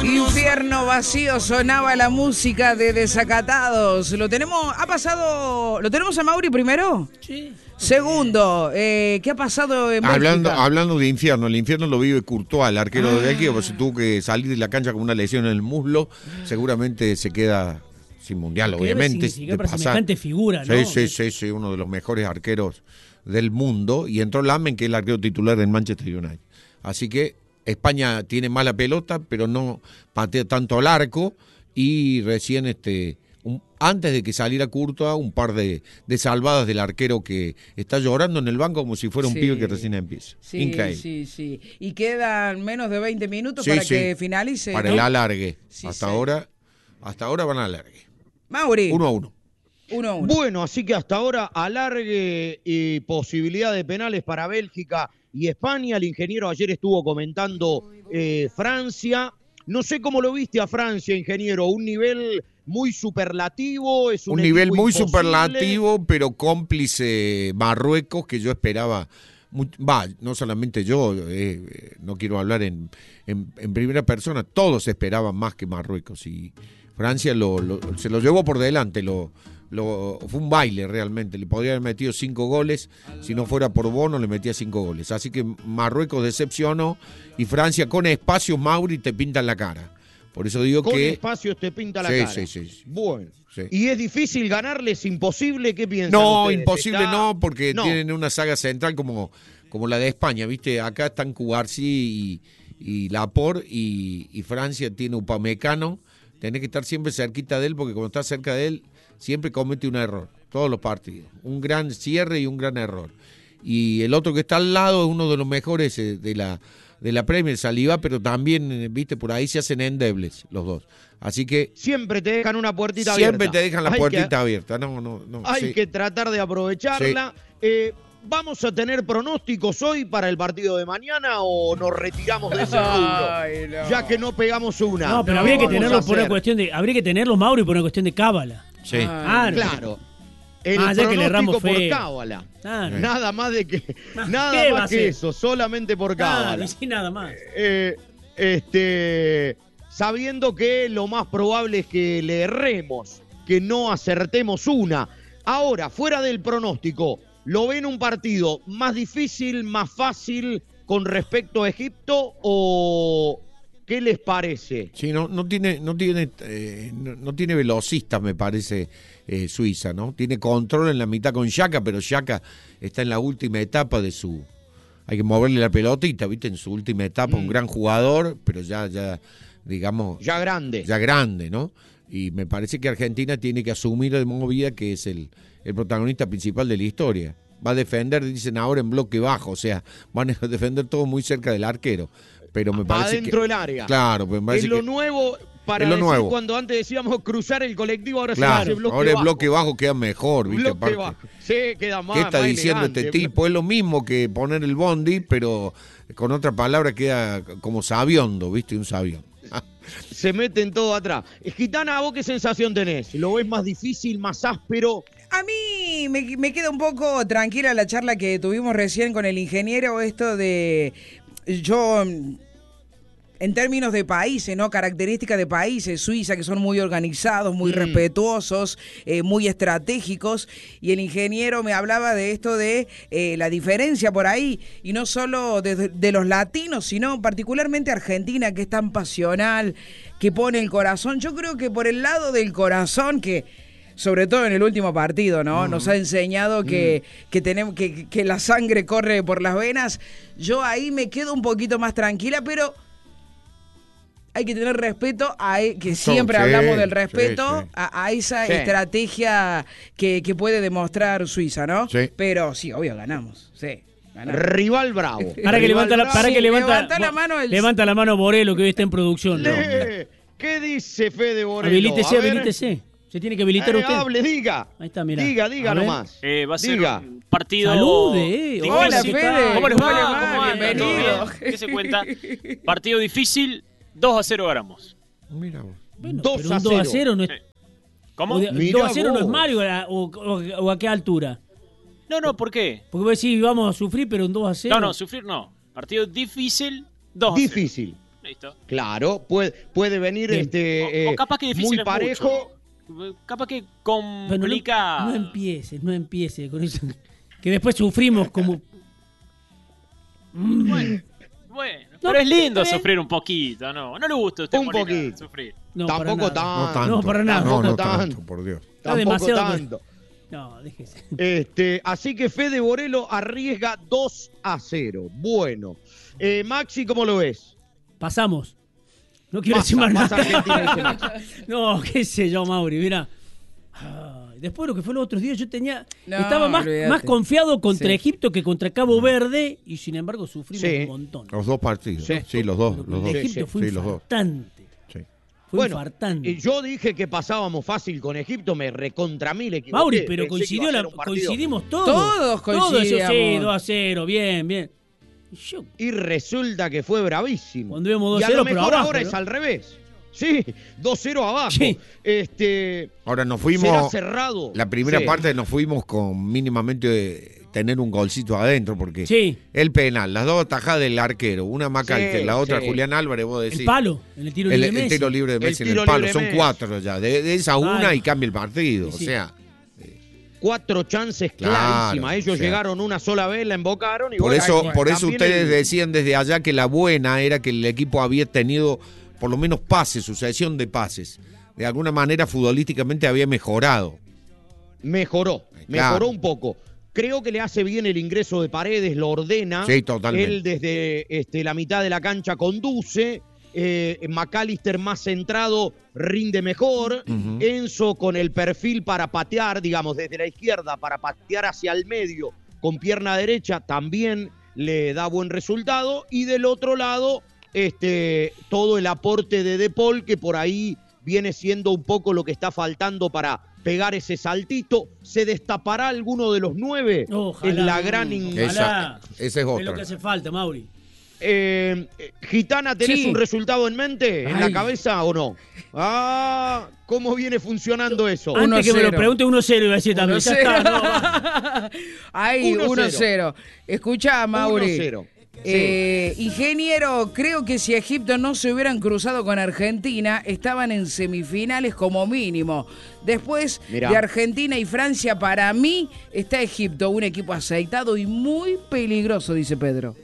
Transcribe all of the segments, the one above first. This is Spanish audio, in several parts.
Infierno vacío sonaba la música de Desacatados. ¿Lo tenemos a Mauri primero? Sí. Segundo, ¿qué ha pasado en Bélgica? Hablando de infierno, el infierno lo vive Courtois, el arquero de Bélgica, porque tuvo que salir de la cancha con una lesión en el muslo, seguramente se queda sin mundial, obviamente. Para semejante figura, ¿no? Sí, uno de los mejores arqueros del mundo, y entró Lamen, que es el arquero titular del Manchester United. Así que España tiene mala pelota, pero no patea tanto al arco, y recién antes de que saliera Courtois, un par de salvadas del arquero que está llorando en el banco como si fuera un pibe que recién empieza. Increíble. Sí. Y quedan menos de 20 minutos para que finalice. Para el alargue. Hasta ahora van al alargue. Mauri. 1-1. 1-1. Bueno, así que hasta ahora alargue y posibilidad de penales para Bélgica y España. El ingeniero ayer estuvo comentando Francia. No sé cómo lo viste a Francia, ingeniero. Un nivel muy superlativo. Es un nivel muy imposible. Superlativo, pero cómplice Marruecos, que yo esperaba. No solamente yo, no quiero hablar en primera persona. Todos esperaban más que Marruecos. Y Francia se lo llevó por delante. Fue un baile realmente. Le podría haber metido 5 goles. Si no fuera por Bono, le metía 5 goles. Así que Marruecos decepcionó. Y Francia, con espacios, Mauri, te pintan la cara. Por eso digo con que... Con espacios te pinta la cara. Sí. Bueno. Sí. ¿Y es difícil ganarles? ¿Imposible? ¿Qué piensan No, ustedes? imposible no, porque tienen una saga central como la de España, ¿viste? Acá están Cubarsí y Laporte, y Francia tiene Upamecano. Tenés que estar siempre cerquita de él, porque cuando estás cerca de él siempre comete un error, todos los partidos. Un gran cierre y un gran error. Y el otro que está al lado es uno de los mejores de la Premier, Saliba, pero también, viste, por ahí se hacen endebles los dos. Así que... Siempre te dejan una puertita abierta. Siempre te dejan la puertita abierta. Hay que tratar de aprovecharla. Sí. ¿Vamos a tener pronósticos hoy para el partido de mañana o nos retiramos de ese rubro? No. Ya que no pegamos una. No, pero habría que tenerlo por una cuestión de... Habría que tenerlo, Mauri, por una cuestión de cábala. Sí. Claro. El pronóstico que le erramos por cábala. Claro. Nada más de que... Nada más que eso, solamente por cábala. Sí, nada más. Sabiendo que lo más probable es que le erremos, que no acertemos una. Ahora, fuera del pronóstico, ¿lo ven un partido más difícil, más fácil con respecto a Egipto o qué les parece? Sí, no tiene velocistas, me parece, Suiza, ¿no? Tiene control en la mitad con Xhaka, pero Xhaka está en la última etapa de su... Hay que moverle la pelotita, ¿viste? En su última etapa, un gran jugador, pero ya digamos... Ya grande, ¿no? Y me parece que Argentina tiene que asumir de movida que es el protagonista principal de la historia. Va a defender, dicen ahora, en bloque bajo, o sea, van a defender todo muy cerca del arquero. Pero me parece adentro del área. Claro, me parece es lo nuevo para decir nuevo. Cuando antes decíamos cruzar el colectivo, ahora se hace bloque ahora bajo. El bloque bajo queda mejor, ¿viste? Bloque bajo. Sí, queda más. ¿Qué está más diciendo elegante. este tipo? Es lo mismo que poner el bondi, pero con otra palabra queda como sabiondo, ¿viste? Un sabión. Se meten todo atrás. Gitana, ¿vos qué sensación tenés? ¿Lo ves más difícil, más áspero? A mí me queda un poco tranquila la charla que tuvimos recién con el ingeniero, esto de... Yo... En términos de países, ¿no? Características de países, Suiza, que son muy organizados, muy respetuosos, muy estratégicos, y el ingeniero me hablaba de esto de la diferencia por ahí, y no solo de los latinos, sino particularmente Argentina, que es tan pasional, que pone el corazón. Yo creo que por el lado del corazón, que sobre todo en el último partido, ¿no? Nos ha enseñado que tenemos que la sangre corre por las venas. Yo ahí me quedo un poquito más tranquila, pero... Hay que tener respeto que siempre hablamos del respeto a esa estrategia que puede demostrar Suiza, ¿no? Sí. Pero sí, obvio, ganamos. Sí, ganamos. Rival bravo. Levanta la mano Borelo, que hoy está en producción. ¿Qué dice Fede Borelo? Habilítese. Se tiene que habilitar usted. Hable, diga. Ahí está, mirá. Diga nomás. Va a ser un partido... Salude. Hola, Fede. ¿Cómo les va? ¿Cómo andan? Bienvenido. ¿Qué se cuenta? Partido difícil, 2-0 ganamos. Mira vos. Bueno, 2-0 no es... ¿Cómo? 2-0 no es Mario o a qué altura. No, ¿por qué? Porque vos decís, vamos a sufrir, pero un 2-0. No, sufrir no. Partido difícil, 2-0. Difícil. Listo. Claro, puede venir o capaz que muy parejo. Capaz que complica. No empieces con eso. Que después sufrimos como. Bueno, pero es lindo sufrir un poquito, ¿no? No le gusta a usted un poquito sufrir. No, tampoco tanto. No, para nada. No tanto, por Dios. Está demasiado. Tanto. No, déjese. Así que Fede Borelo arriesga 2-0. Bueno. Maxi, ¿cómo lo ves? Pasamos. No quiero decir más nada. Argentina, no, qué sé yo, Mauri, mira. Después de lo que fue los otros días, yo estaba más confiado contra Egipto que contra Cabo Verde, y sin embargo sufrimos un montón. Los dos partidos. Sí, los dos. Egipto fue infartante. Fue infartante. Yo dije que pasábamos fácil con Egipto, me recontra mil equivoqué. Mauri, pero coincidimos todos. Todos coincidíamos. Sí, 2-0, bien. Y resulta que fue bravísimo. Cuando íbamos 2-0, y a lo mejor pero abajo, ahora ¿no? Es al revés. Sí, 2-0 abajo. Sí. Ahora nos fuimos. Será cerrado. La primera parte nos fuimos con mínimamente tener un golcito adentro, porque el penal, las dos atajadas del arquero, una Macalester, la otra Julián Álvarez, vos decís. El palo, en el tiro libre de Messi. El tiro libre de Messi en el palo, son 4 ya. De esa una y cambia el partido. Sí. O sea. 4 chances clarísimas. Ellos llegaron una sola vez, la embocaron. Y por eso ustedes decían desde allá que la buena era que el equipo había tenido por lo menos pases, sucesión de pases. De alguna manera futbolísticamente había mejorado. Mejoró un poco. Creo que le hace bien el ingreso de Paredes, lo ordena. Sí, totalmente. Él desde la mitad de la cancha conduce. Macalester más centrado rinde mejor. Enzo con el perfil para patear, digamos, desde la izquierda, para patear hacia el medio con pierna derecha, también le da buen resultado. Y del otro lado, todo el aporte de De Paul, que por ahí viene siendo un poco lo que está faltando para pegar ese saltito. ¿Se destapará alguno de los 9? Ojalá, es la gran esa es otra. Es lo que hace falta, Mauri. Gitana, ¿tenés un resultado en mente? ¿En la cabeza o no? ¿Cómo viene funcionando eso? Antes que me lo pregunte, 1-0 iba a decir también. 1-0. Ahí, 1-0. Escuchá, Mauri. 1-0. Ingeniero, creo que si Egipto no se hubieran cruzado con Argentina, estaban en semifinales como mínimo. Después de Argentina y Francia, para mí está Egipto, un equipo aceitado y muy peligroso, dice Pedro.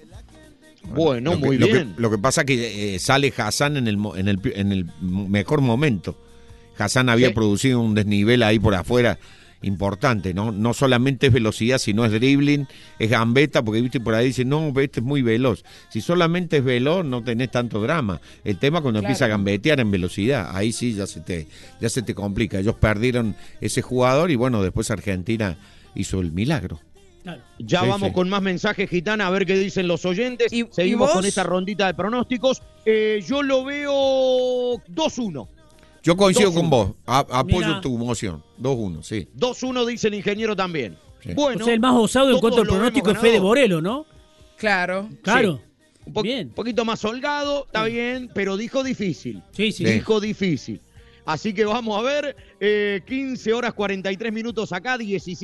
Bueno, muy bien. Lo que pasa es que sale Hassan en el mejor momento. Hassan había producido un desnivel ahí por afuera importante, ¿no? No solamente es velocidad, sino es dribbling, es gambeta, porque viste por ahí dicen, no, este es muy veloz. Si solamente es veloz, no tenés tanto drama. El tema cuando empieza a gambetear en velocidad, ahí sí ya se te complica. Ellos perdieron ese jugador y bueno, después Argentina hizo el milagro. Claro. Ya vamos con más mensajes, Gitana, a ver qué dicen los oyentes. Seguimos con esa rondita de pronósticos. Yo lo veo 2-1. Yo coincido con vos, apoyo tu moción. 2-1, sí. 2-1 dice el ingeniero también. Sí. Bueno, o sea, el más osado en cuanto al pronóstico es Fede Borelo, ¿no? Claro. Sí. Un poquito más holgado, está bien, pero dijo difícil. Sí. Dijo difícil. Así que vamos a ver, 15 horas 43 minutos acá,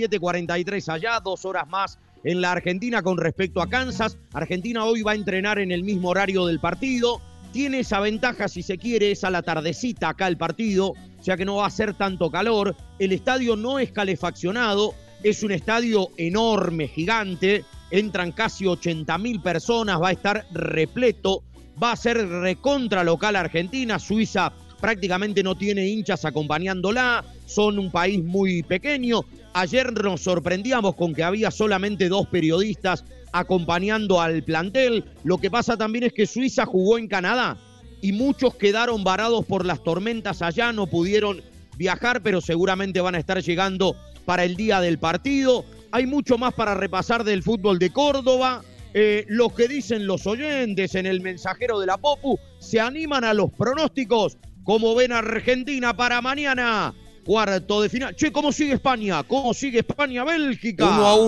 17:43 allá, 2 horas más en la Argentina con respecto a Kansas. Argentina hoy va a entrenar en el mismo horario del partido. Tiene esa ventaja, si se quiere, es a la tardecita acá el partido, o sea que no va a ser tanto calor. El estadio no es calefaccionado, es un estadio enorme, gigante, entran casi 80.000 personas, va a estar repleto, va a ser recontra local Argentina. Suiza prácticamente no tiene hinchas acompañándola, son un país muy pequeño. Ayer nos sorprendíamos con que había solamente 2 periodistas acompañando al plantel. Lo que pasa también es que Suiza jugó en Canadá y muchos quedaron varados por las tormentas allá, no pudieron viajar, pero seguramente van a estar llegando para el día del partido. Hay mucho más para repasar del fútbol de Córdoba. Lo que dicen los oyentes en el mensajero de la Popu, se animan a los pronósticos. ¿Cómo ven a Argentina para mañana? Cuarto de final. Che, ¿cómo sigue España? ¿Cómo sigue España-Bélgica?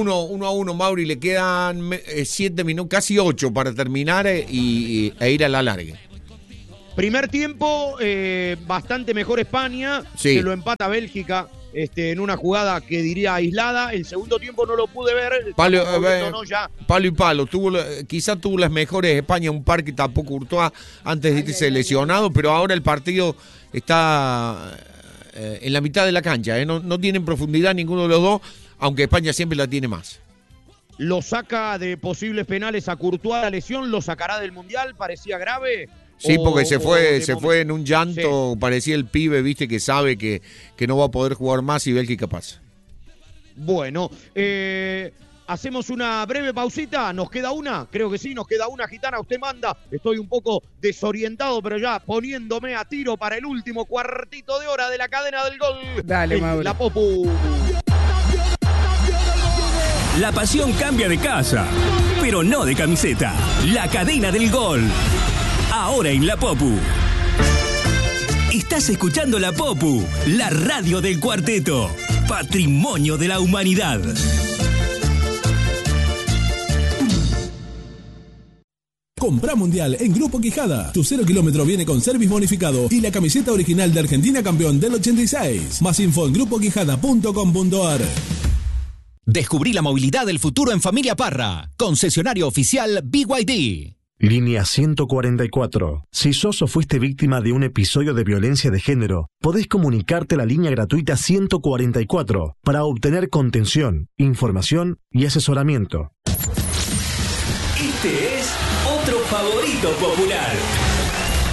1-1, Mauri. Le quedan 7 minutos, casi 8 para terminar e ir a la larga. Primer tiempo, bastante mejor España. Sí. Se lo empata Bélgica en una jugada que diría aislada. El segundo tiempo no lo pude ver. Palo y palo. Quizá tuvo las mejores España, un par que tampoco Courtois antes de irse lesionado, pero ahora el partido está en la mitad de la cancha. No tienen profundidad ninguno de los dos, aunque España siempre la tiene más. Lo saca de posibles penales a Courtois, la lesión, lo sacará del Mundial, parecía grave. Sí, porque se fue en un llanto, sí. Parecía el pibe, viste, que sabe que no va a poder jugar más y Bélgica pasa. Bueno, hacemos una breve pausita, ¿nos queda una? Creo que sí, nos queda una, Gitana, usted manda. Estoy un poco desorientado, pero ya poniéndome a tiro para el último cuartito de hora de la cadena del gol. Dale, Mauro. La Popu. La pasión cambia de casa, pero no de camiseta. La cadena del gol. Ahora en La Popu. Estás escuchando La Popu, la radio del cuarteto. Patrimonio de la humanidad. Compra Mundial en Grupo Quijada. Tu 0 kilómetro viene con service bonificado y la camiseta original de Argentina campeón del 86. Más info en grupoquijada.com.ar. Descubrí la movilidad del futuro en Familia Parra. Concesionario oficial BYD. Línea 144. Si sos o fuiste víctima de un episodio de violencia de género, podés comunicarte a la línea gratuita 144 para obtener contención, información y asesoramiento. Este es otro favorito popular.